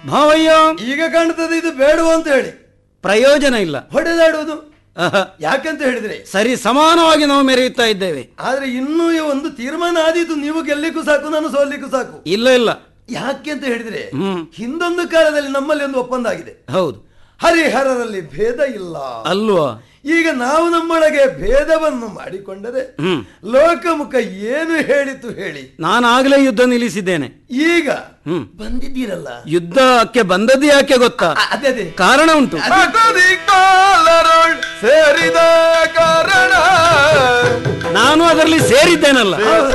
ಭಾವಯ್ಯ, ಈಗ ಕಾಣ್ತದೆ ಇದು ಬೇಡುವ ಅಂತ ಹೇಳಿ. ಪ್ರಯೋಜನ ಇಲ್ಲ ಹೊಡೆದಾಡುವುದು ಯಾಕಂತ ಹೇಳಿದ್ರೆ ಸರಿ ಸಮಾನವಾಗಿ ನಾವು ಮೆರೆಯುತ್ತಾ ಇದ್ದೇವೆ. ಆದ್ರೆ ಇನ್ನೂ ಒಂದು ತೀರ್ಮಾನ ಆದೀತು, ನೀವು ಗೆಲ್ಲಿಕ್ಕೂ ಸಾಕು, ನಾನು ಸೋಲಿಕ್ಕೂ ಸಾಕು. ಇಲ್ಲ ಇಲ್ಲ, ಯಾಕೆ ಅಂತ ಹೇಳಿದ್ರೆ ಹಿಂದೊಂದು ಕಾಲದಲ್ಲಿ ನಮ್ಮಲ್ಲಿ ಒಂದು ಒಪ್ಪಂದ ಆಗಿದೆ. ಹೌದು, ಹರಿಹರರಲ್ಲಿ ಭೇದ ಇಲ್ಲ ಅಲ್ವಾ? ಈಗ ನಾವು ನಮ್ಮೊಳಗೆ ಭೇದವನ್ನು ಮಾಡಿಕೊಂಡರೆ ಲೋಕಮುಖ ಏನು ಹೇಳಿತು ಹೇಳಿ. ನಾನಾಗಲೇ ಯುದ್ಧ ನಿಲ್ಲಿಸಿದ್ದೇನೆ. ಈಗ ಬಂದಿದ್ದೀರಲ್ಲ, ಯುದ್ಧಕ್ಕೆ ಬಂದದ್ದು ಯಾಕೆ ಗೊತ್ತಾ? ಅದೇ ಕಾರಣ ಉಂಟು. ಸೇರಿದ ಕಾರಣ ನಾನು ಅದರಲ್ಲಿ ಸೇರಿದ್ದೇನಲ್ಲ.